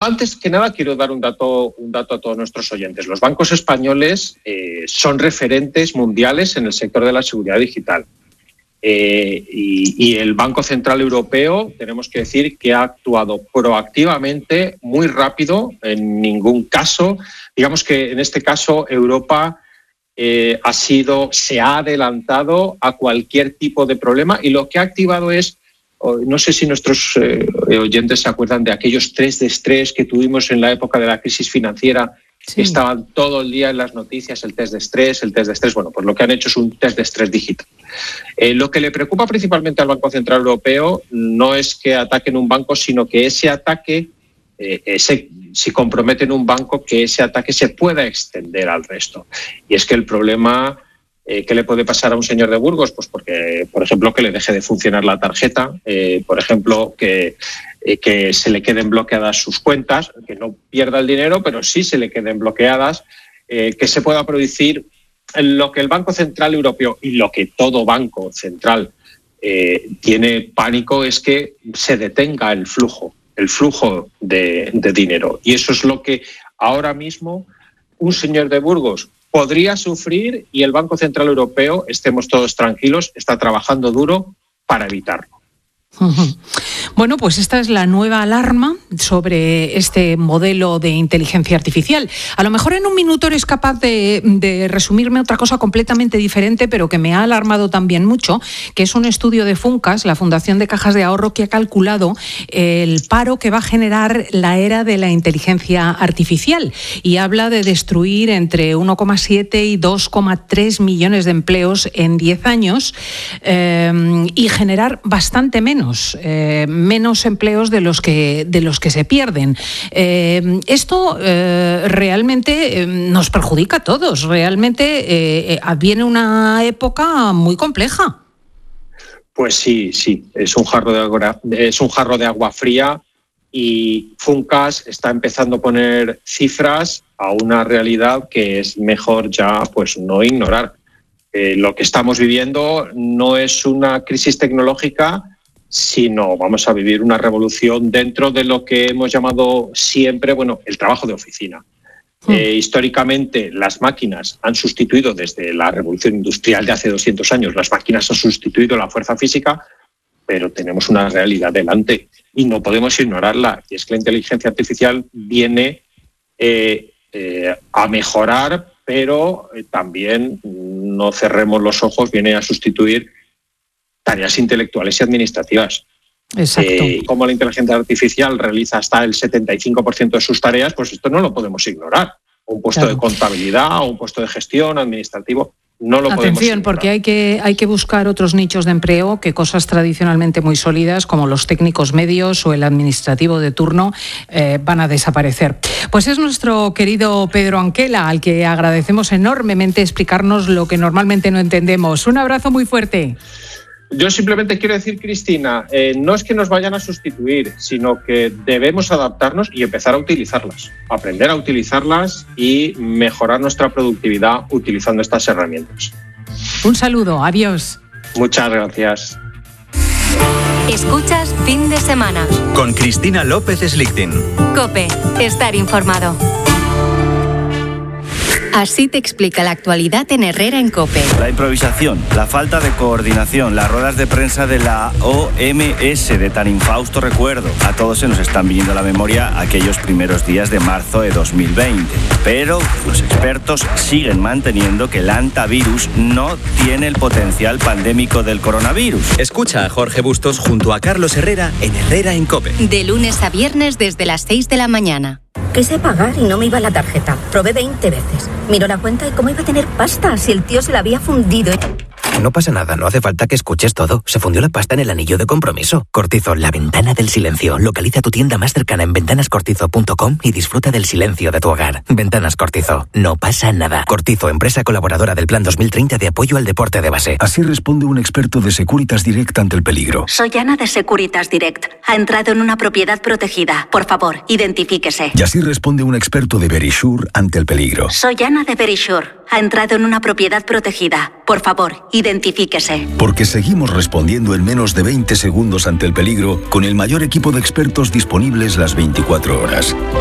Antes que nada, quiero dar un dato a todos nuestros oyentes. Los bancos españoles son referentes mundiales en el sector de la seguridad digital. Y el Banco Central Europeo, tenemos que decir que ha actuado proactivamente, muy rápido, en ningún caso. Digamos que en este caso Europa se ha adelantado a cualquier tipo de problema, y lo que ha activado es, no sé si nuestros oyentes se acuerdan de aquellos test de estrés que tuvimos en la época de la crisis financiera, sí, que estaban todo el día en las noticias, el test de estrés. Bueno, pues lo que han hecho es un test de estrés digital. Lo que le preocupa principalmente al Banco Central Europeo no es que ataquen un banco, sino que ese ataque, si comprometen un banco, que ese ataque se pueda extender al resto. Y es que el problema... ¿Qué le puede pasar a un señor de Burgos? Pues porque, por ejemplo, que le deje de funcionar la tarjeta, por ejemplo, que se le queden bloqueadas sus cuentas, que no pierda el dinero, pero sí se le queden bloqueadas, que se pueda producir lo que el Banco Central Europeo y lo que todo banco central tiene pánico es que se detenga el flujo de dinero. Y eso es lo que ahora mismo un señor de Burgos podría sufrir, y el Banco Central Europeo, estemos todos tranquilos, está trabajando duro para evitarlo. Bueno, pues esta es la nueva alarma sobre este modelo de inteligencia artificial. A lo mejor en un minuto eres capaz de resumirme otra cosa completamente diferente, pero que me ha alarmado también mucho, que es un estudio de Funcas, la Fundación de Cajas de Ahorro, que ha calculado el paro que va a generar la era de la inteligencia artificial, y habla de destruir entre 1,7 y 2,3 millones de empleos en 10 años y generar bastante menos empleos de los que se pierden. Esto realmente nos perjudica a todos. Realmente viene una época muy compleja. Pues sí, es un jarro de agua fría, y Funcas está empezando a poner cifras a una realidad que es mejor ya pues no ignorar. Lo que estamos viviendo no es una crisis tecnológica, sino vamos a vivir una revolución dentro de lo que hemos llamado siempre, el trabajo de oficina. Históricamente, las máquinas han sustituido, desde la revolución industrial de hace 200 años, las máquinas han sustituido la fuerza física, pero tenemos una realidad delante y no podemos ignorarla. Y es que la inteligencia artificial viene a mejorar, pero también, no cerremos los ojos, viene a sustituir tareas intelectuales y administrativas. Exacto. Como la inteligencia artificial realiza hasta el 75% de sus tareas, pues esto no lo podemos ignorar. Un puesto de contabilidad o un puesto de gestión administrativo no lo podemos ignorar. Atención, porque hay que buscar otros nichos de empleo, que cosas tradicionalmente muy sólidas como los técnicos medios o el administrativo de turno van a desaparecer. Pues es nuestro querido Pedro Anquela, al que agradecemos enormemente explicarnos lo que normalmente no entendemos. Un abrazo muy fuerte. Yo simplemente quiero decir, Cristina, no es que nos vayan a sustituir, sino que debemos adaptarnos y empezar a utilizarlas, aprender a utilizarlas y mejorar nuestra productividad utilizando estas herramientas. Un saludo, adiós. Muchas gracias. Escuchas Fin de Semana con Cristina López Slichting. COPE, estar informado. Así te explica la actualidad en Herrera en COPE. La improvisación, la falta de coordinación, las ruedas de prensa de la OMS de tan infausto recuerdo. A todos se nos están viniendo a la memoria aquellos primeros días de marzo de 2020. Pero los expertos siguen manteniendo que el hantavirus no tiene el potencial pandémico del coronavirus. Escucha a Jorge Bustos junto a Carlos Herrera en Herrera en COPE. De lunes a viernes desde las 6 de la mañana. Quise pagar y no me iba la tarjeta. Probé 20 veces. Miro la cuenta y cómo iba a tener pasta si el tío se la había fundido. No pasa nada, no hace falta que escuches todo. Se fundió la pasta en el anillo de compromiso. Cortizo, la ventana del silencio. Localiza tu tienda más cercana en ventanascortizo.com y disfruta del silencio de tu hogar. Ventanas Cortizo, no pasa nada. Cortizo, empresa colaboradora del Plan 2030 de apoyo al deporte de base. Así responde un experto de Securitas Direct ante el peligro. Soy Ana de Securitas Direct. Ha entrado en una propiedad protegida. Por favor, identifíquese. Y así responde un experto de Verisure ante el peligro. Soy Ana de Verisure. Ha entrado en una propiedad protegida. Por favor, identifíquese. Porque seguimos respondiendo en menos de 20 segundos ante el peligro con el mayor equipo de expertos disponibles las 24 horas.